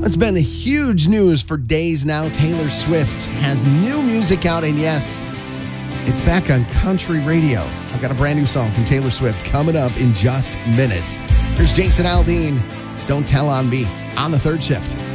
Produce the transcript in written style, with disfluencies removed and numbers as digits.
It's been huge news for days now. Taylor Swift has new music out, and yes, it's back on country radio. I've got a brand new song from Taylor Swift coming up in just minutes. Here's Jason Aldean. It's Don't Tell on Me on the third shift.